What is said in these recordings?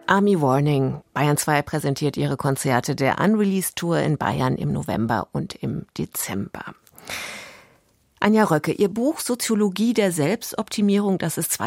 Army Warning. Bayern 2 präsentiert ihre Konzerte der Unreleased Tour in Bayern im November und im Dezember. Anja Röcke, Ihr Buch Soziologie der Selbstoptimierung, das ist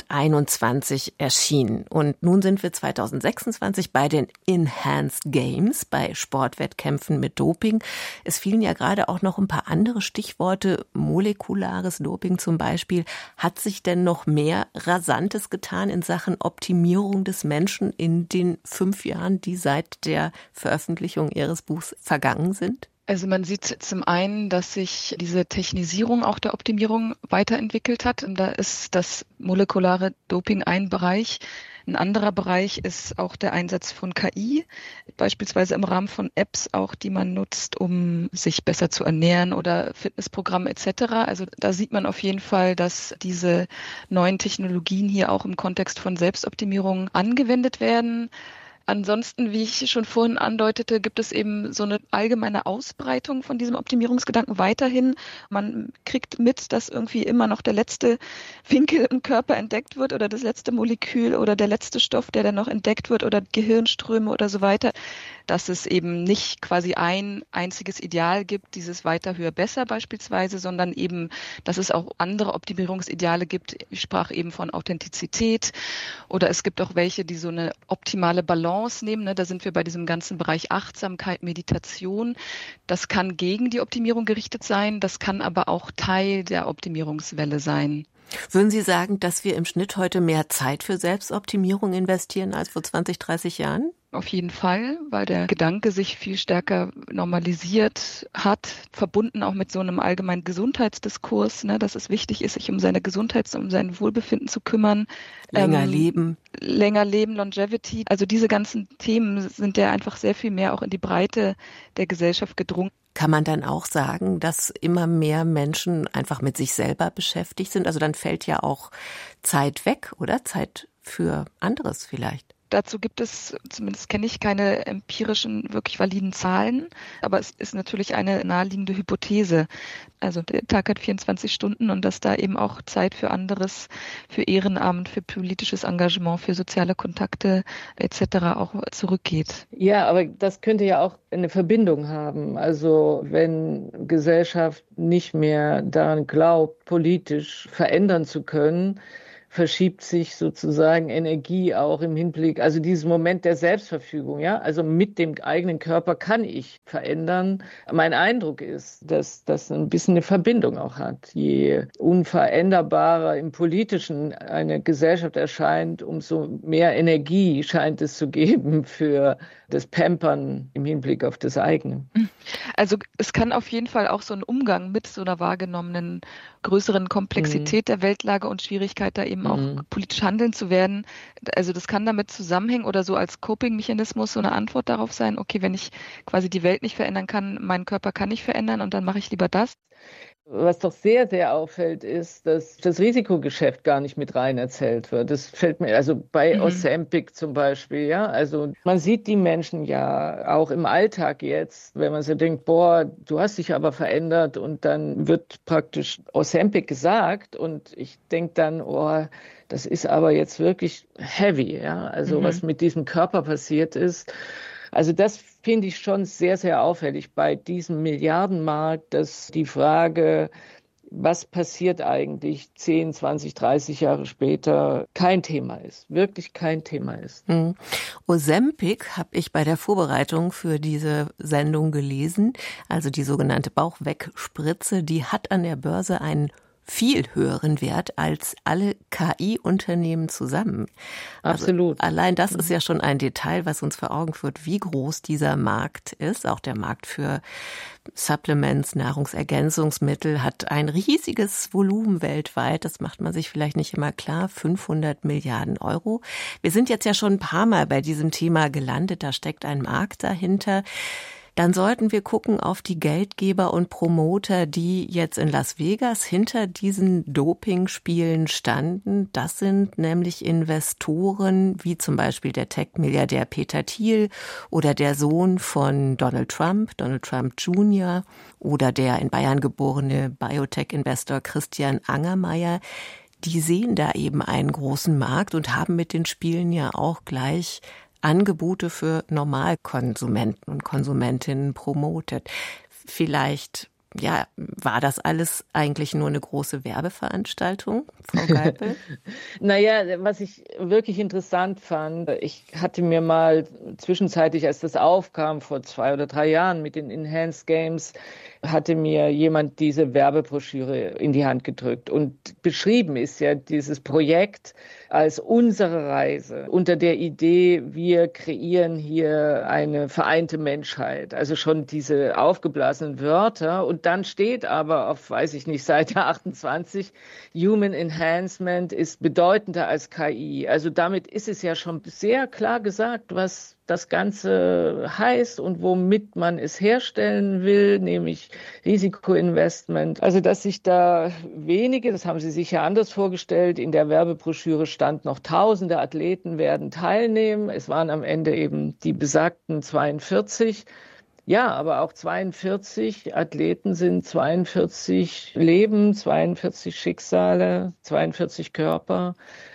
2021 erschienen. Und nun sind wir 2026 bei den Enhanced Games, bei Sportwettkämpfen mit Doping. Es fielen ja gerade auch noch ein paar andere Stichworte, molekulares Doping zum Beispiel. Hat sich denn noch mehr Rasantes getan in Sachen Optimierung des Menschen in den 5 Jahren, die seit der Veröffentlichung Ihres Buchs vergangen sind? Also man sieht zum einen, dass sich diese Technisierung auch der Optimierung weiterentwickelt hat. Und da ist das molekulare Doping ein Bereich. Ein anderer Bereich ist auch der Einsatz von KI, beispielsweise im Rahmen von Apps auch, die man nutzt, um sich besser zu ernähren oder Fitnessprogramme etc. Also da sieht man auf jeden Fall, dass diese neuen Technologien hier auch im Kontext von Selbstoptimierung angewendet werden. Ansonsten, wie ich schon vorhin andeutete, gibt es eben so eine allgemeine Ausbreitung von diesem Optimierungsgedanken weiterhin. Man kriegt mit, dass irgendwie immer noch der letzte Winkel im Körper entdeckt wird oder das letzte Molekül oder der letzte Stoff, der dann noch entdeckt wird oder Gehirnströme oder so weiter. Dass es eben nicht quasi ein einziges Ideal gibt, dieses weiter, höher, besser beispielsweise, sondern eben, dass es auch andere Optimierungsideale gibt. Ich sprach eben von Authentizität oder es gibt auch welche, die so eine optimale Balance nehmen. Da sind wir bei diesem ganzen Bereich Achtsamkeit, Meditation. Das kann gegen die Optimierung gerichtet sein, das kann aber auch Teil der Optimierungswelle sein. Würden Sie sagen, dass wir im Schnitt heute mehr Zeit für Selbstoptimierung investieren als vor 20, 30 Jahren? Auf jeden Fall, weil der Gedanke sich viel stärker normalisiert hat, verbunden auch mit so einem allgemeinen Gesundheitsdiskurs, dass es wichtig ist, sich um seine Gesundheit, um sein Wohlbefinden zu kümmern. Länger leben, Longevity. Also diese ganzen Themen sind ja einfach sehr viel mehr auch in die Breite der Gesellschaft gedrungen. Kann man dann auch sagen, dass immer mehr Menschen einfach mit sich selber beschäftigt sind? Also dann fällt ja auch Zeit weg, oder? Zeit für anderes vielleicht. Dazu gibt es, zumindest kenne ich keine empirischen, wirklich validen Zahlen, aber es ist natürlich eine naheliegende Hypothese. Also der Tag hat 24 Stunden und dass da eben auch Zeit für anderes, für Ehrenamt, für politisches Engagement, für soziale Kontakte etc. auch zurückgeht. Ja, aber das könnte ja auch eine Verbindung haben. Also wenn Gesellschaft nicht mehr daran glaubt, politisch verändern zu können, verschiebt sich sozusagen Energie auch im Hinblick, also dieses Moment der Selbstverfügung, ja, also mit dem eigenen Körper kann ich verändern. Mein Eindruck ist, dass das ein bisschen eine Verbindung auch hat. Je unveränderbarer im Politischen eine Gesellschaft erscheint, umso mehr Energie scheint es zu geben für das Pampern im Hinblick auf das eigene. Also es kann auf jeden Fall auch so ein Umgang mit so einer wahrgenommenen größeren Komplexität der Weltlage und Schwierigkeit, da eben auch politisch handeln zu werden. Also das kann damit zusammenhängen oder so als Coping-Mechanismus so eine Antwort darauf sein, okay, wenn ich quasi die Welt nicht verändern kann, meinen Körper kann ich verändern und dann mache ich lieber das. Was doch sehr, sehr auffällt, ist, dass das Risikogeschäft gar nicht mit rein erzählt wird. Das fällt mir, also bei Ozempic zum Beispiel, ja. Also man sieht die Menschen ja auch im Alltag jetzt, wenn man so denkt, boah, du hast dich aber verändert und dann wird praktisch Ozempic gesagt und ich denke dann, oh, das ist aber jetzt wirklich heavy, ja. Also was mit diesem Körper passiert ist. Also das finde ich schon sehr, sehr auffällig bei diesem Milliardenmarkt, dass die Frage, was passiert eigentlich 10, 20, 30 Jahre später, kein Thema ist, wirklich kein Thema ist. Ozempic habe ich bei der Vorbereitung für diese Sendung gelesen, also die sogenannte Bauchwegspritze, die hat an der Börse einen viel höheren Wert als alle KI-Unternehmen zusammen. Absolut. Also allein das ist ja schon ein Detail, was uns vor Augen führt, wie groß dieser Markt ist. Auch der Markt für Supplements, Nahrungsergänzungsmittel hat ein riesiges Volumen weltweit. Das macht man sich vielleicht nicht immer klar. 500 Milliarden Euro. Wir sind jetzt ja schon ein paar Mal bei diesem Thema gelandet. Da steckt ein Markt dahinter. Dann sollten wir gucken auf die Geldgeber und Promoter, die jetzt in Las Vegas hinter diesen Dopingspielen standen. Das sind nämlich Investoren wie zum Beispiel der Tech-Milliardär Peter Thiel oder der Sohn von Donald Trump Jr. oder der in Bayern geborene Biotech-Investor Christian Angermayer. die sehen da eben einen großen Markt und haben mit den Spielen ja auch gleich Angebote für Normalkonsumenten und Konsumentinnen promotet. Vielleicht, ja, war das alles eigentlich nur eine große Werbeveranstaltung, Frau Geipel? Naja, was ich wirklich interessant fand, ich hatte mir mal zwischenzeitlich, als das aufkam, vor 2 oder 3 Jahren mit den Enhanced Games, hatte mir jemand diese Werbebroschüre in die Hand gedrückt. Und beschrieben ist ja dieses Projekt als unsere Reise unter der Idee, wir kreieren hier eine vereinte Menschheit. Also schon diese aufgeblasenen Wörter. Und dann steht aber auf, weiß ich nicht, Seite 28, Human Enhancement ist bedeutender als KI. Also damit ist es ja schon sehr klar gesagt, was das Ganze heißt und womit man es herstellen will, nämlich Risikoinvestment. Also dass sich da wenige, das haben Sie sich ja anders vorgestellt, in der Werbebroschüre stand noch Tausende Athleten werden teilnehmen. Es waren am Ende eben die besagten 42. Ja, aber auch 42 Athleten sind 42 Leben, 42 Schicksale, 42 Körper.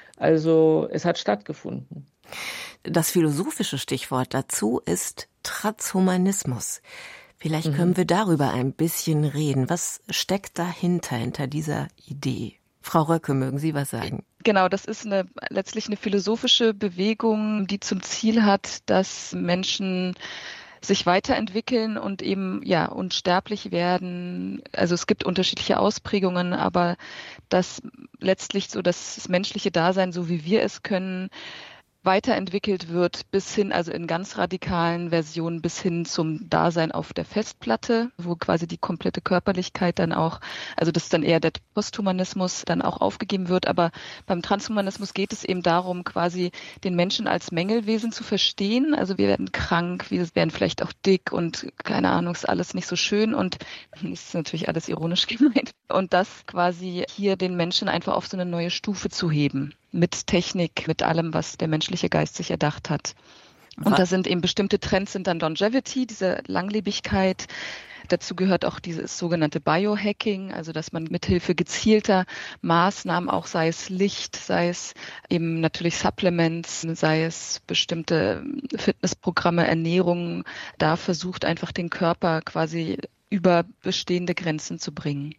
Also es hat stattgefunden. Das philosophische Stichwort dazu ist Transhumanismus. Vielleicht können wir darüber ein bisschen reden. Was steckt dahinter, hinter dieser Idee? Frau Röcke, mögen Sie was sagen? Genau, das ist letztlich eine philosophische Bewegung, die zum Ziel hat, dass Menschen sich weiterentwickeln und eben unsterblich werden. Also es gibt unterschiedliche Ausprägungen, aber dass letztlich so das menschliche Dasein, so wie wir es können, weiterentwickelt wird bis hin, also in ganz radikalen Versionen bis hin zum Dasein auf der Festplatte, wo quasi die komplette Körperlichkeit dann auch, also das ist dann eher der Posthumanismus, dann auch aufgegeben wird. Aber beim Transhumanismus geht es eben darum, quasi den Menschen als Mängelwesen zu verstehen. Also wir werden krank, wir werden vielleicht auch dick und keine Ahnung, ist alles nicht so schön und ist natürlich alles ironisch gemeint. Und das quasi hier den Menschen einfach auf so eine neue Stufe zu heben. Mit Technik, mit allem, was der menschliche Geist sich erdacht hat. Und da sind eben bestimmte Trends, sind dann Longevity, diese Langlebigkeit. Dazu gehört auch dieses sogenannte Biohacking, also dass man mithilfe gezielter Maßnahmen, auch sei es Licht, sei es eben natürlich Supplements, sei es bestimmte Fitnessprogramme, Ernährung, da versucht einfach den Körper quasi über bestehende Grenzen zu bringen.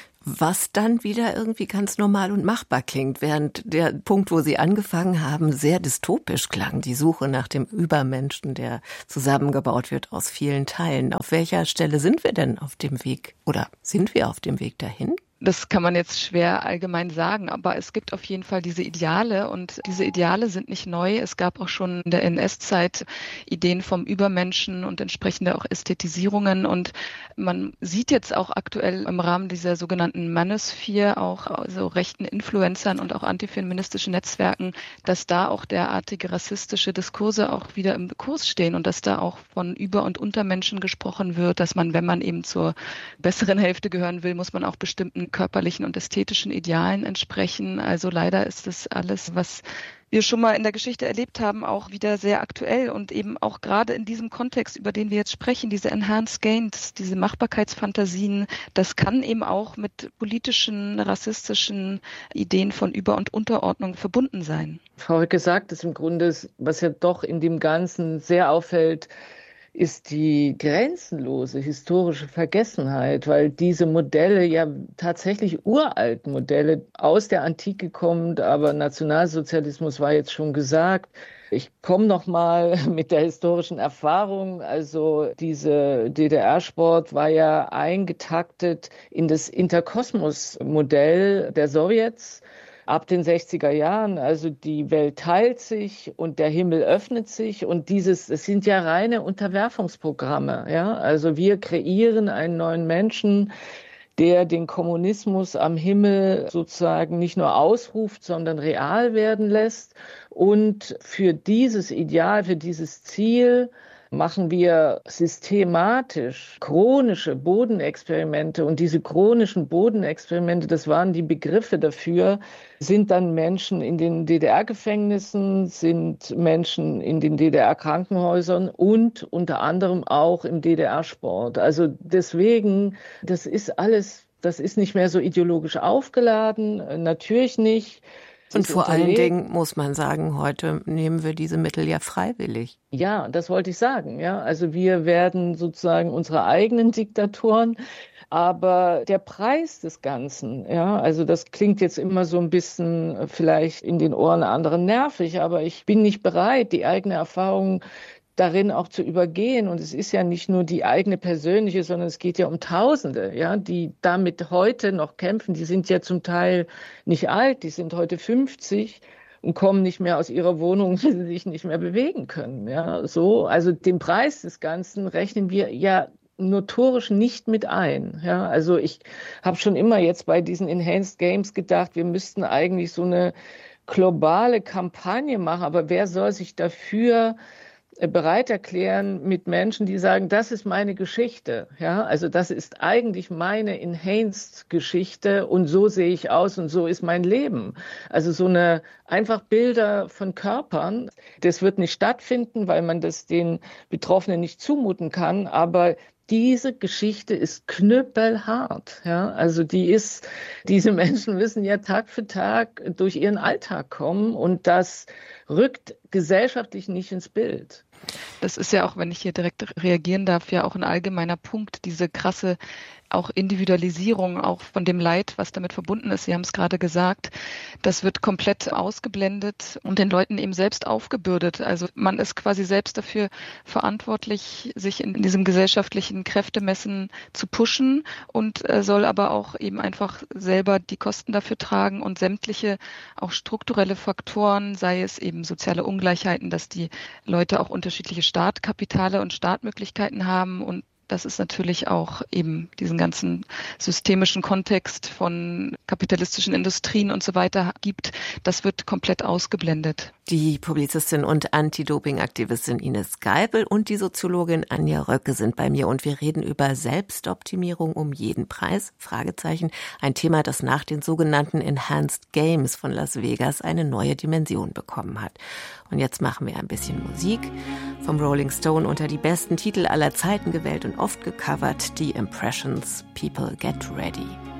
Was dann wieder irgendwie ganz normal und machbar klingt, während der Punkt, wo Sie angefangen haben, sehr dystopisch klang. Die Suche nach dem Übermenschen, der zusammengebaut wird aus vielen Teilen. Auf welcher Stelle sind wir denn auf dem Weg oder sind wir auf dem Weg dahin? Das kann man jetzt schwer allgemein sagen, aber es gibt auf jeden Fall diese Ideale und diese Ideale sind nicht neu. Es gab auch schon in der NS-Zeit Ideen vom Übermenschen und entsprechende auch Ästhetisierungen und man sieht jetzt auch aktuell im Rahmen dieser sogenannten Manosphere auch so rechten Influencern und auch antifeministischen Netzwerken, dass da auch derartige rassistische Diskurse auch wieder im Kurs stehen und dass da auch von Über- und Untermenschen gesprochen wird, dass man, wenn man eben zur besseren Hälfte gehören will, muss man auch bestimmten körperlichen und ästhetischen Idealen entsprechen. Also leider ist das alles, was wir schon mal in der Geschichte erlebt haben, auch wieder sehr aktuell und eben auch gerade in diesem Kontext, über den wir jetzt sprechen, diese Enhanced Gains, diese Machbarkeitsfantasien, das kann eben auch mit politischen, rassistischen Ideen von Über- und Unterordnung verbunden sein. Frau Höcke sagt es im Grunde, was ja doch in dem Ganzen sehr auffällt, ist die grenzenlose historische Vergessenheit, weil diese Modelle ja tatsächlich uralten Modelle aus der Antike kommen, aber Nationalsozialismus war jetzt schon gesagt. Ich komme noch mal mit der historischen Erfahrung. Also diese DDR-Sport war ja eingetaktet in das Interkosmos-Modell der Sowjets. Ab den 60er Jahren, also die Welt teilt sich und der Himmel öffnet sich und es sind ja reine Unterwerfungsprogramme, ja. Also wir kreieren einen neuen Menschen, der den Kommunismus am Himmel sozusagen nicht nur ausruft, sondern real werden lässt. Und für dieses Ideal, für dieses Ziel machen wir systematisch chronische Bodenexperimente. Und diese chronischen Bodenexperimente, das waren die Begriffe dafür, sind dann Menschen in den DDR-Gefängnissen, sind Menschen in den DDR-Krankenhäusern und unter anderem auch im DDR-Sport. Also deswegen, das ist alles Das ist nicht mehr so ideologisch aufgeladen, natürlich nicht. Und vor allen Dingen muss man sagen, heute nehmen wir diese Mittel ja freiwillig. Ja, das wollte ich sagen. Ja, also wir werden sozusagen unsere eigenen Diktatoren. Aber der Preis des Ganzen, ja, also das klingt jetzt immer so ein bisschen vielleicht in den Ohren anderen nervig, aber ich bin nicht bereit, die eigene Erfahrung darin auch zu übergehen. Und es ist ja nicht nur die eigene persönliche, sondern es geht ja um Tausende, ja, die damit heute noch kämpfen. Die sind ja zum Teil nicht alt, die sind heute 50 und kommen nicht mehr aus ihrer Wohnung, weil sie sich nicht mehr bewegen können. Ja, so, also den Preis des Ganzen rechnen wir ja notorisch nicht mit ein. Ja, also ich habe schon immer jetzt bei diesen Enhanced Games gedacht, wir müssten eigentlich so eine globale Kampagne machen, aber wer soll sich dafür bereit erklären mit Menschen, die sagen, das ist meine Geschichte. Ja, also das ist eigentlich meine Enhanced-Geschichte und so sehe ich aus und so ist mein Leben. Also so eine einfach Bilder von Körpern, das wird nicht stattfinden, weil man das den Betroffenen nicht zumuten kann, aber diese Geschichte ist knüppelhart. Ja, also diese Menschen müssen ja Tag für Tag durch ihren Alltag kommen und das rückt gesellschaftlich nicht ins Bild. Das ist ja auch, wenn ich hier direkt reagieren darf, ja auch ein allgemeiner Punkt, diese krasse auch Individualisierung, auch von dem Leid, was damit verbunden ist. Sie haben es gerade gesagt, das wird komplett ausgeblendet und den Leuten eben selbst aufgebürdet. Also man ist quasi selbst dafür verantwortlich, sich in diesem gesellschaftlichen Kräftemessen zu pushen und soll aber auch eben einfach selber die Kosten dafür tragen und sämtliche auch strukturelle Faktoren, sei es eben soziale Ungleichheiten, dass die Leute auch unterschiedliche Startkapitale und Startmöglichkeiten haben und dass es natürlich auch eben diesen ganzen systemischen Kontext von kapitalistischen Industrien und so weiter gibt. Das wird komplett ausgeblendet. Die Publizistin und Anti-Doping-Aktivistin Ines Geibel und die Soziologin Anja Röcke sind bei mir und wir reden über Selbstoptimierung um jeden Preis, Fragezeichen, ein Thema, das nach den sogenannten Enhanced Games von Las Vegas eine neue Dimension bekommen hat. Und jetzt machen wir ein bisschen Musik. Vom Rolling Stone unter die besten Titel aller Zeiten gewählt und oft gecovert, die Impressions, People Get Ready.